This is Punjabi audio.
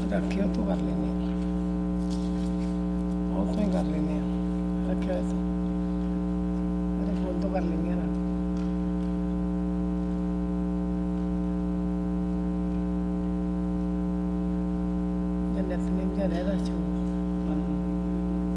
ਰੱਖਿਓ ਤੋਂ ਕਰ ਲੈਂਦੇ ਹਾਂ, ਉਹ ਤੋਂ ਹੀ ਕਰ ਲੈਂਦੇ ਹਾਂ, ਰੱਖਿਓ ਇਹ ਤੋਂ ਮੇਰੇ ਫੋਨ ਤੋਂ ਕਰ ਲੈਂਦੇ ਹਾਂ। ਜੰਨਤ ਨੇ ਵਿਚਾਰਿਆ ਦਾ